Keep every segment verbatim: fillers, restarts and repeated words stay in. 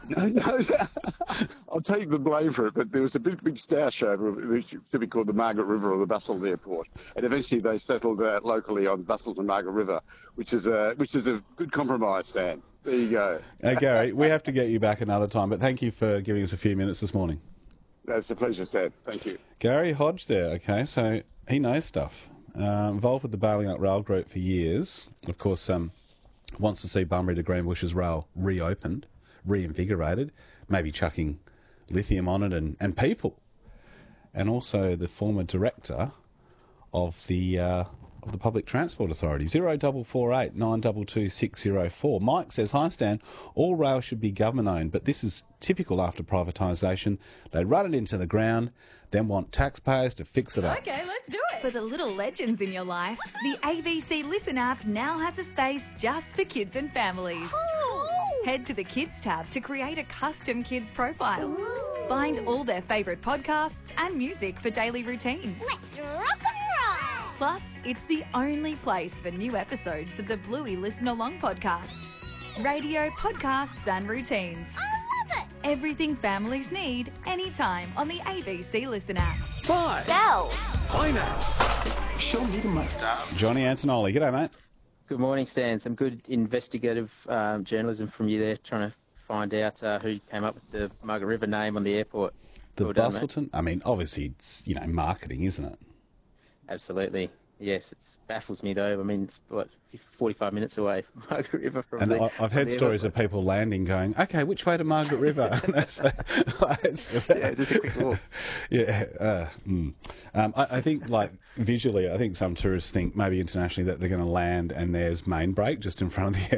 No, no, I'll take the blame for it, but there was a big, big stash over which used to be called the Margaret River or the Basel Airport, and eventually they settled uh, locally on Basel to Margaret River, which is a which is a good compromise, Stan. There you go. Uh, Gary, we have to get you back another time, but thank you for giving us a few minutes this morning. That's a pleasure, Stan. Thank you. Gary Hodge there, okay, so he knows stuff. Uh, involved with the Bailing Up Rail Group for years. Of course, um, wants to see Bunbury to Greenbushes Rail reopened, reinvigorated, maybe chucking lithium on it and, and people. And also the former director of the uh, of the Public Transport Authority. zero double four eight nine two two six zero four. Mike says, hi Stan, all rail should be government owned, but this is typical after privatisation. They run it into the ground, then want taxpayers to fix it up. Okay, let's do it. For the little legends in your life, the A B C Listen app now has a space just for kids and families. Head to the Kids tab to create a custom kids profile. Ooh. Find all their favourite podcasts and music for daily routines. Let's rock and roll! Plus, it's the only place for new episodes of the Bluey Listen Along podcast. Radio, podcasts and routines. I love it! Everything families need, anytime on the A B C Listen app. Buy. Sell. Finance. Show me the money. Johnny Antonelli, g'day mate. Good morning, Stan. Some good investigative um, journalism from you there, trying to find out uh, who came up with the Margaret River name on the airport. The Well done, mate. Bustleton, I mean, obviously it's, you know, marketing, isn't it? Absolutely. Yes, it baffles me though. I mean, it's what, forty-five minutes away from Margaret River from And the, I- I've heard from the stories airport. of people landing going, okay, which way to Margaret River? And that's- that's- Yeah, just a quick walk. Yeah, uh, mm. um, I, I think, like, visually, I think some tourists think, maybe internationally, that they're going to land and there's main break just in front of the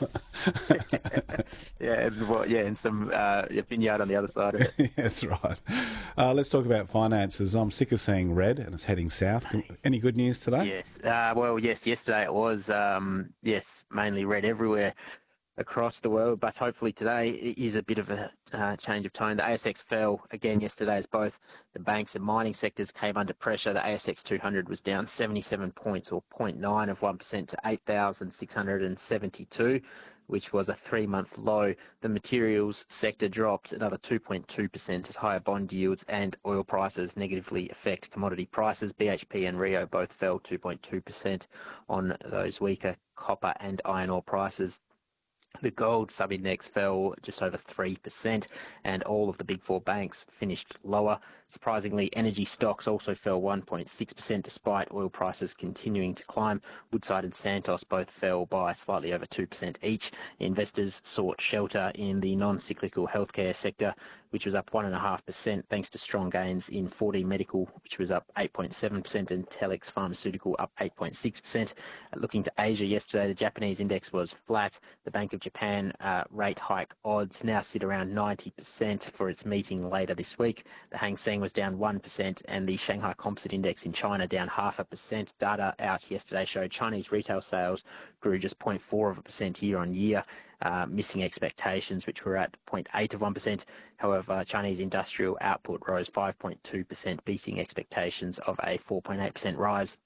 airport. Yeah, and, well, yeah, and some uh, vineyard on the other side of it. That's right. Uh, let's talk about finances. I'm sick of seeing red and it's heading south. Any good news today? Yes. Uh, well, yes, yesterday it was, um, yes, mainly red everywhere across the world, but hopefully today it is a bit of a uh, change of tone. The A S X fell again yesterday as both the banks and mining sectors came under pressure. The A S X two hundred was down seventy-seven points, or zero point nine of one percent, to eight thousand six hundred seventy-two, which was a three-month low. The materials sector dropped another two point two percent as higher bond yields and oil prices negatively affect commodity prices. B H P and Rio both fell two point two percent on those weaker copper and iron ore prices. The gold sub-index fell just over three percent, and all of the big four banks finished lower. Surprisingly, energy stocks also fell one point six percent despite oil prices continuing to climb. Woodside and Santos both fell by slightly over two percent each. Investors sought shelter in the non-cyclical healthcare sector, which was up one point five percent thanks to strong gains in four D Medical, which was up eight point seven percent, and Telix Pharmaceutical up eight point six percent. Uh, looking to Asia yesterday, the Japanese index was flat. The Bank of Japan uh, rate hike odds now sit around ninety percent for its meeting later this week. The Hang Seng was down one percent, and the Shanghai Composite Index in China down half a percent. Data out yesterday showed Chinese retail sales grew just zero point four of a percent year on year, uh, missing expectations, which were at zero point eight of one percent. However, Chinese industrial output rose five point two percent, beating expectations of a four point eight percent rise.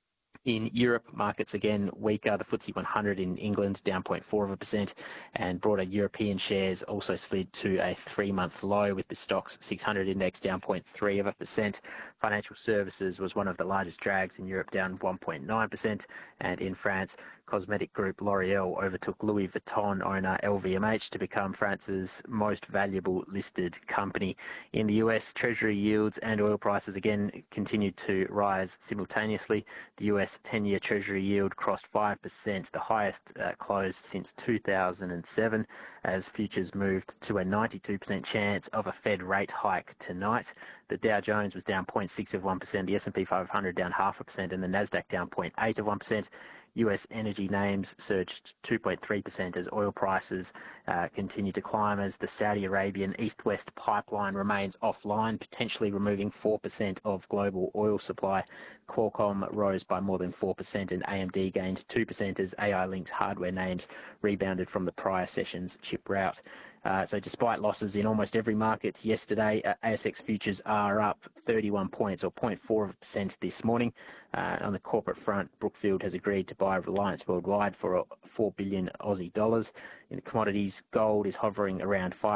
In Europe, markets again weaker. The F T S E one hundred in England down zero point four of a percent, and broader European shares also slid to a three-month low, with the Stoxx six hundred index down zero point three of a percent. Financial services was one of the largest drags in Europe, down one point nine percent, and in France, cosmetic group L'Oreal overtook Louis Vuitton owner L V M H to become France's most valuable listed company. In the U S, Treasury yields and oil prices again continued to rise simultaneously. The U S ten-year Treasury yield crossed five percent, the highest uh, close since two thousand seven, as futures moved to a ninety-two percent chance of a Fed rate hike tonight. The Dow Jones was down zero point six of one percent, the S and P five hundred down half a percent, and the Nasdaq down zero point eight of one percent. U S energy names surged two point three percent as oil prices uh, continue to climb, as the Saudi Arabian East-West pipeline remains offline, potentially removing four percent of global oil supply. Qualcomm rose by more than four percent, and A M D gained two percent as A I-linked hardware names rebounded from the prior session's chip rout. Uh, so despite losses in almost every market yesterday, uh, A S X futures are up thirty-one points, or zero point four percent this morning. Uh, on the corporate front, Brookfield has agreed to buy Reliance Worldwide for four billion Aussie dollars. In the commodities, gold is hovering around five